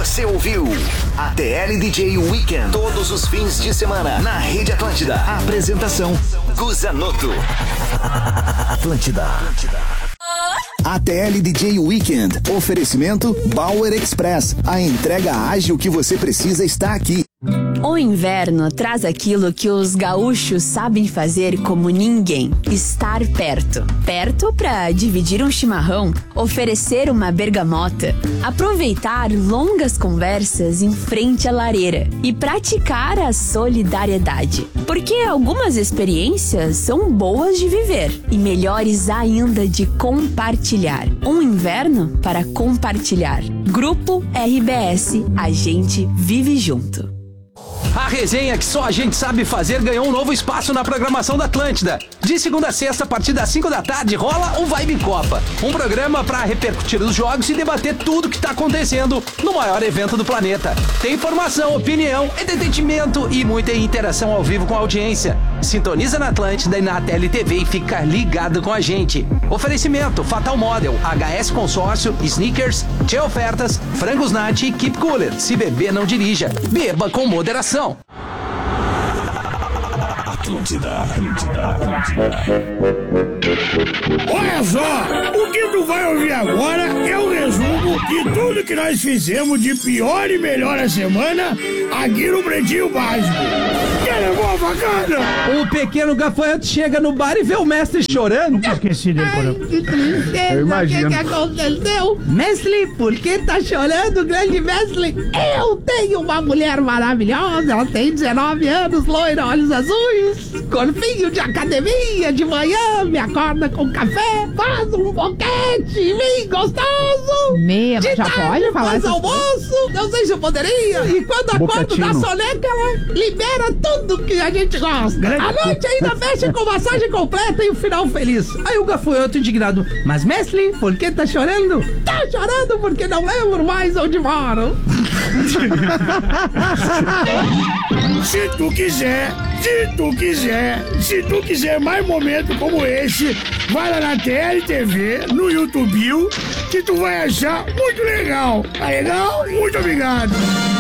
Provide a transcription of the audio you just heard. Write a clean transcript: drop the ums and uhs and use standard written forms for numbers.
Você ouviu ATL DJ Weekend. Todos os fins de semana na Rede Atlântida. Apresentação Guzanoto. Atlântida. ATL DJ Weekend. Oferecimento Bauer Express. A entrega ágil que você precisa está aqui. O inverno traz aquilo que os gaúchos sabem fazer como ninguém: estar perto. Perto para dividir um chimarrão, oferecer uma bergamota, aproveitar longas conversas em frente à lareira e praticar a solidariedade. Porque algumas experiências são boas de viver e melhores ainda de compartilhar. Um inverno para compartilhar. Grupo RBS, a gente vive junto. A resenha que só a gente sabe fazer ganhou um novo espaço na programação da Atlântida. De segunda a sexta, a partir das 5 da tarde, rola o Vibe Copa. Um programa para repercutir os jogos e debater tudo que tá acontecendo no maior evento do planeta. Tem informação, opinião, entretenimento e muita interação ao vivo com a audiência. Sintoniza na Atlântida e na TLTV e fica ligado com a gente. Oferecimento Fatal Model, HS Consórcio, Sneakers, Tchê Ofertas, Frangos Nati e Keep Cooler. Se beber, não dirija. Beba com moderação. Atlântida. Olha só, o que tu vai ouvir agora é o resumo de tudo que nós fizemos de pior e melhor a semana aqui no Pretinho Básico. Quer levar a facada? O pequeno gafanhoto chega no bar e vê o mestre chorando. Esqueci de Ai, que tristeza. Eu imagino. O que aconteceu? Mestre, por que tá chorando, grande mestre? Eu tenho uma mulher maravilhosa, ela tem 19 anos, loira, olhos azuis, corpinho de academia, de manhã me acorda com café, faz um boquete em mim gostoso. Meia, de já tarde pode falar faz essas almoço, não sei se eu poderia. E quando acordo da soneca, ela libera tudo que a gente gosta. A noite ainda fecha com massagem completa e o final feliz. Aí o gafanhoto indignado: mas mestre, por que tá chorando? Tá chorando porque não lembro mais onde moro. Se tu quiser mais momentos como esse, vai lá na TLTV, no YouTube, que tu vai achar muito legal. Tá legal? Muito obrigado.